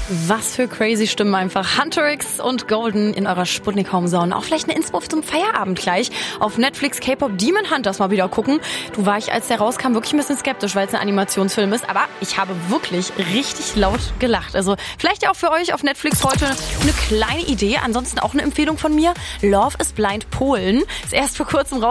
Was für crazy Stimmen einfach. Hunter X und Golden in eurer Sputnik Homezone. Auch vielleicht eine Inspo zum Feierabend gleich. Auf Netflix K-Pop Demon Hunters mal wieder gucken. Du, war ich, als der rauskam, wirklich ein bisschen skeptisch, weil es ein Animationsfilm ist. Aber ich habe wirklich richtig laut gelacht. Also vielleicht ja auch für euch auf Netflix heute eine kleine Idee. Ansonsten auch eine Empfehlung von mir. Love is Blind Polen. Ist erst vor kurzem raus.